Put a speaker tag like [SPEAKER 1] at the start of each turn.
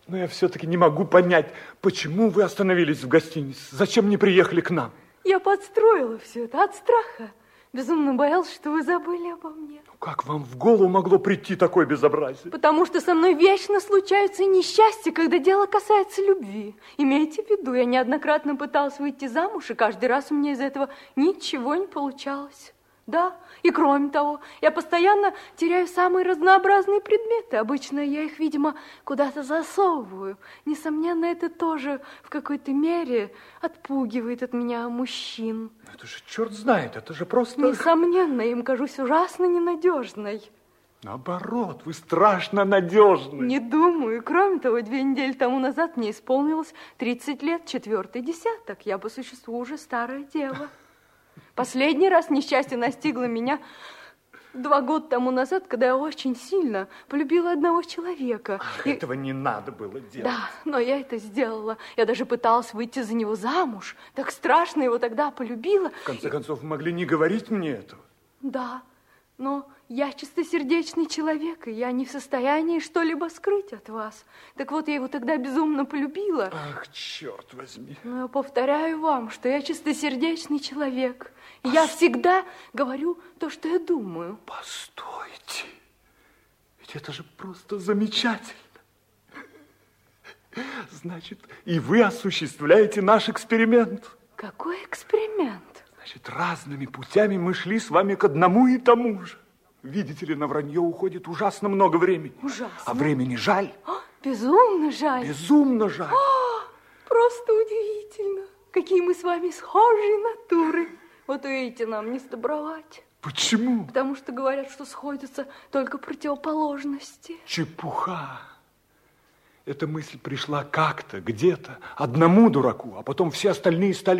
[SPEAKER 1] Но я все-таки не могу понять, почему вы остановились в гостинице? Зачем не приехали к нам?
[SPEAKER 2] Я подстроила все это от страха. Безумно боялась, что вы забыли обо мне.
[SPEAKER 1] Ну, как вам в голову могло прийти такое безобразие?
[SPEAKER 2] Потому что со мной вечно случаются несчастья, когда дело касается любви. Имейте в виду, я неоднократно пыталась выйти замуж, и каждый раз у меня из этого ничего не получалось. Да, и кроме того, я постоянно теряю самые разнообразные предметы. Обычно я их, видимо, куда-то засовываю. Несомненно, это тоже в какой-то мере отпугивает от меня мужчин.
[SPEAKER 1] Это же черт знает, это же просто...
[SPEAKER 2] Несомненно, им кажусь ужасно ненадежной.
[SPEAKER 1] Наоборот, вы страшно надежны.
[SPEAKER 2] Не думаю. Кроме того, 2 недели тому назад мне исполнилось 30 лет, 4-й десяток. Я по существу уже старая дева. Последний раз несчастье настигло меня 2 года тому назад, когда я очень сильно полюбила одного человека.
[SPEAKER 1] Этого не надо было делать.
[SPEAKER 2] Да, но я это сделала. Я даже пыталась выйти за него замуж. Так страшно его тогда полюбила.
[SPEAKER 1] В конце концов, вы могли не говорить мне этого.
[SPEAKER 2] Да, но я чистосердечный человек, и я не в состоянии что-либо скрыть от вас. Так вот, я его тогда безумно полюбила.
[SPEAKER 1] Ах, черт возьми.
[SPEAKER 2] Но я повторяю вам, что я чистосердечный человек. И я всегда говорю то, что я думаю.
[SPEAKER 1] Постойте. Ведь это же просто замечательно. Значит, и вы осуществляете наш эксперимент.
[SPEAKER 2] Какой эксперимент?
[SPEAKER 1] Значит, разными путями мы шли с вами к одному и тому же. Видите ли, на вранье уходит ужасно много времени.
[SPEAKER 2] Ужасно.
[SPEAKER 1] А времени жаль.
[SPEAKER 2] Безумно жаль.
[SPEAKER 1] Безумно жаль.
[SPEAKER 2] Просто удивительно. Какие мы с вами схожие натуры. Вот увидите, нам не сдобровать.
[SPEAKER 1] Почему?
[SPEAKER 2] Потому что говорят, что сходятся только противоположности.
[SPEAKER 1] Чепуха. Эта мысль пришла как-то, где-то, одному дураку, а потом все остальные стали